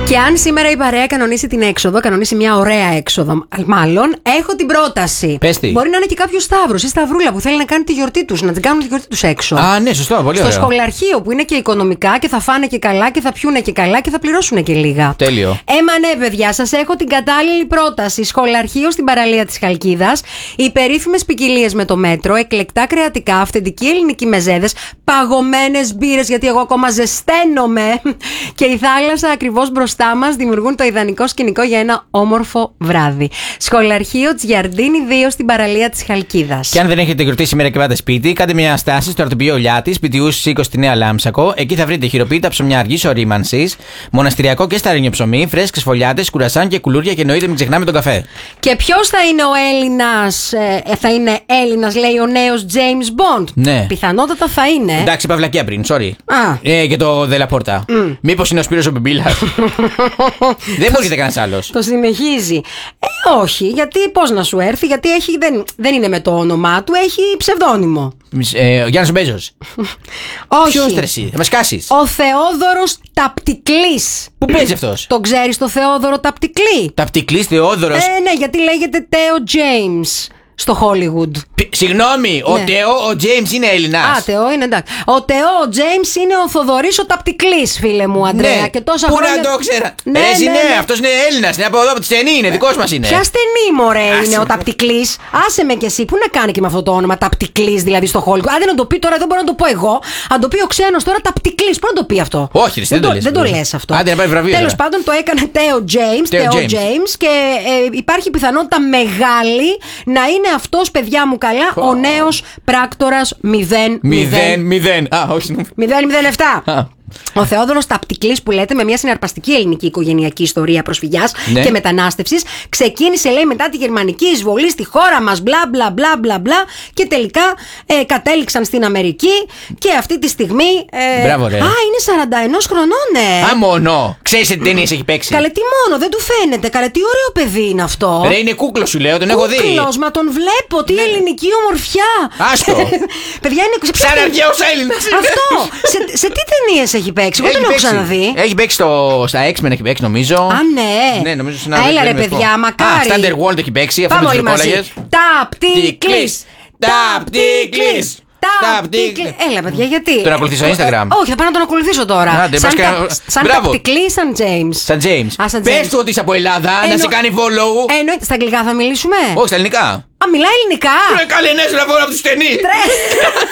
Και αν σήμερα η παρέα κανονίσει την έξοδο, κανονίσει μια ωραία έξοδο, μάλλον, έχω την πρόταση. Πες τι. Μπορεί να είναι και κάποιο Σταύρος ή Σταυρούλα που θέλει να κάνει τη γιορτή τους, να την κάνουν τη γιορτή τους έξω. Α, ναι, σωστό, πολύ ωραίο. Στο σχολαρχείο που είναι και οικονομικά και θα φάνε και καλά και θα πιούνε και καλά και θα πληρώσουν και λίγα. Τέλειο. Ναι, παιδιά, σας έχω την κατάλληλη πρόταση. Σχολαρχείο στην παραλία της Χαλκίδας. Οι περίφημες ποικιλίες με το μέτρο, εκλεκτά κρεατικά, αυθεντική ελληνική μεζέδες, παγωμένες μπύρες, γιατί εγώ ακόμα ζεσταίνομαι. Και η θάλασσα ακριβώς μπροστά μας δημιουργούν το ιδανικό σκηνικό για ένα όμορφο βράδυ. Σχολαρχείο Τζιαρντίνη 2 στην παραλία της Χαλκίδας. Και αν δεν έχετε γιορτή σήμερα και πάτε σπίτι, κάντε μια στάση στο αρτοπείο Λιάτης, Πιτιούς 20 στη Νέα Λάμψακο. Εκεί θα βρείτε χειροποίητα ψωμιά αργής ορίμανσης, μοναστηριακό και σταρίνιο ψωμί, φρέσκες φωλιάτες, κουρασάν και κουλούρια και εννοείται μην ξεχνάμε τον καφέ. Και ποιος θα είναι ο Έλληνας, θα είναι Έλληνας, λέει ο νέος James Bond. Ναι. Πιθανότατα θα είναι. Εντάξει, παυλακία πριν, sorry. Α. Και το Δελαπόρτα. Μήπως είναι ο Σπύρος ο Μπιμπίλας. Δεν μπορείτε κανένας άλλος. Το συνεχίζει. Όχι, γιατί πώς να σου έρθει, γιατί δεν είναι με το όνομά του, έχει ψευδόνυμο. Γιάννης Μπέζος. Όχι. Ποιος ρε εσύ, θα μας κάσεις. Ο Θεόδωρος Ταπτικλής. Πού παίζει αυτός? Το ξέρεις το Θεόδωρο Ταπτικλή? Ταπτικλής Θεόδωρος. Ναι, γιατί λέγεται Τέο James στο Hollywood. Συγγνώμη, ο Ναι. Τεό, ο Τζέιμς είναι Έλληνας. Α, Τεό είναι εντάξει. Ο Τεό James είναι ο Θοδωρής ο Ταπτικλής, φίλε μου, Αντρέα. Ναι. Και τόσα Πού χρόνια... να το ξέρα. Ναι, Εσύ ναι, ναι, ναι. αυτός είναι Έλληνας. Είναι από εδώ, από τη στενή, είναι δικός μας είναι. Ποια στενή, μωρέ, Άσε είναι ο με. Ταπτικλής. Άσε με κι εσύ, πού να κάνει και με αυτό το όνομα Ταπτικλής, δηλαδή στο Hollywood. Αν δεν το πει τώρα, δεν μπορώ να το πω εγώ. Αν το πει ο ξένος τώρα Ταπτικλής, πού να το πει αυτό? Όχι, δεν το λες. Δεν το λες αυτό. Άντε να πάει βραβείο. Τέλος τώρα. πάντων, το έκανε Τέο Τέο James. James και υπάρχει πιθανότητα μεγάλη να είναι αυτός, παιδιά μου καλά, ο νέος πράκτορας 0-0. Α, όχι. 007. Α. Ο Θεόδωρος Ταπτικλής, που λέτε, με μια συναρπαστική ελληνική οικογενειακή ιστορία προσφυγιάς Ναι. και μετανάστευσης, ξεκίνησε, λέει, μετά τη γερμανική εισβολή στη χώρα μας, μπλα μπλα μπλα μπλα μπλα, και τελικά κατέληξαν στην Αμερική και αυτή τη στιγμή. Μπράβο, ρε. Α, είναι 41 χρονών, ναι. Α, μόνο. Ξέρεις τι ταινίες έχει παίξει. Καλέ, τι μόνο, δεν του φαίνεται. Καλέ, τι ωραίο παιδί είναι αυτό. Ρε, είναι κούκλο σου λέω, τον έχω δει. Κούκλος, μα τον βλέπω, τι ελληνική ομορφιά. Άστο. Παιδιά, είναι. σε ποια Σαν ταινία- αρχαίος Έλληνας. Αυτό. σε τι ταινίες έχει παίξει? Εγώ δεν έχω ξαναδεί. Έχει παίξει στα X-Men, έχει παίξει νομίζω. Α, ναι. Ναι, νομίζω στην Έλα, ρε, παιδιά, μακάρι. Α, στα Underworld έχει παίξει. Αυτό Πάμε με όλοι τους μαζί. κόλλαγες. Ταπτικλής. Ταπτικλής. Ταπτικλής. Έλα, παιδιά, γιατί? Τον ακολουθείς στο Instagram? Όχι, θα πάω να τον ακολουθήσω τώρα. Άντε, Σαν πας και- σαν Μπράβο. Ταπτικλής, σαν James. Σαν James. Α, σαν Πες James. του ότι είσαι από Ελλάδα, να σε κάνει follow. Εννοείται. Στα αγγλικά θα μιλήσουμε? Όχι, στα ελληνικά. Α, μιλάει ελληνικά. Καλή, ναι, σου να βγω από τη στενή.